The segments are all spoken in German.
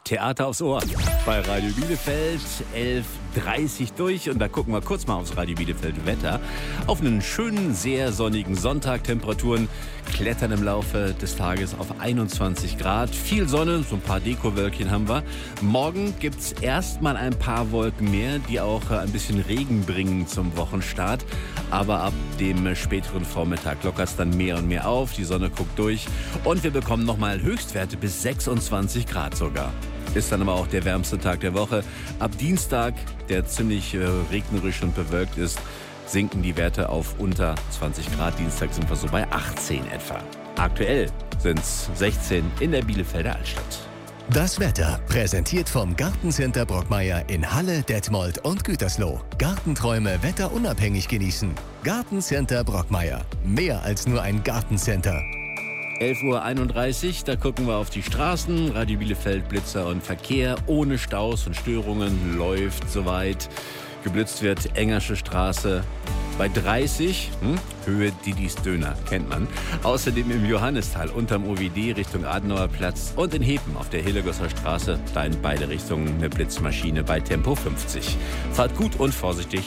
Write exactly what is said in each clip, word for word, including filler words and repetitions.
Theater aufs Ohr bei Radio Bielefeld, elf Uhr dreißig durch. Und da gucken wir kurz mal aufs Radio Bielefeld Wetter. Auf einen schönen, sehr sonnigen Sonntag. Temperaturen klettern im Laufe des Tages auf einundzwanzig Grad. Viel Sonne, so ein paar Dekowölkchen haben wir. Morgen gibt es erstmal ein paar Wolken mehr, die auch ein bisschen Regen bringen zum Wochenstart. Aber ab dem späteren Vormittag lockert es dann mehr und mehr auf. Die Sonne guckt durch. Und wir bekommen nochmal Höchstwerte bis sechsundzwanzig Grad sogar. Ist dann aber auch der wärmste Tag der Woche. Ab Dienstag, der ziemlich äh, regnerisch und bewölkt ist, sinken die Werte auf unter zwanzig Grad. Dienstag sind wir so bei achtzehn etwa. Aktuell sind es sechzehn in der Bielefelder Altstadt. Das Wetter präsentiert vom Gartencenter Brockmeier in Halle, Detmold und Gütersloh. Gartenträume wetterunabhängig genießen. Gartencenter Brockmeier. Mehr als nur ein Gartencenter. elf Uhr einunddreißig, da gucken wir auf die Straßen. Radio Bielefeld, Blitzer und Verkehr. Ohne Staus und Störungen läuft soweit. Geblitzt wird Engersche Straße bei dreißig, hm? Höhe Didis Döner, kennt man. Außerdem im Johannisthal unterm O W D Richtung Adenauerplatz und in Hepen auf der Hillegosser Straße, da in beide Richtungen eine Blitzmaschine bei Tempo fünfzig. Fahrt gut und vorsichtig.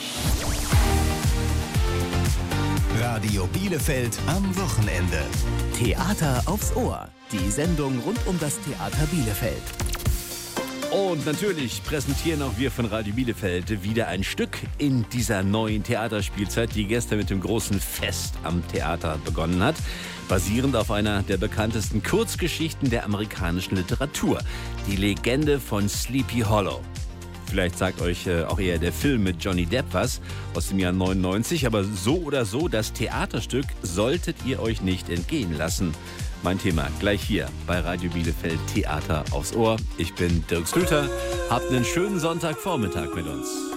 Radio Bielefeld am Wochenende. Theater aufs Ohr. Die Sendung rund um das Theater Bielefeld. Und natürlich präsentieren auch wir von Radio Bielefeld wieder ein Stück in dieser neuen Theaterspielzeit, die gestern mit dem großen Fest am Theater begonnen hat. Basierend auf einer der bekanntesten Kurzgeschichten der amerikanischen Literatur. Die Legende von Sleepy Hollow. Vielleicht sagt euch äh, auch eher der Film mit Johnny Depp was aus dem Jahr neunundneunzig. Aber so oder so, das Theaterstück solltet ihr euch nicht entgehen lassen. Mein Thema gleich hier bei Radio Bielefeld Theater aufs Ohr. Ich bin Dirk Schlüter. Habt einen schönen Sonntagvormittag mit uns.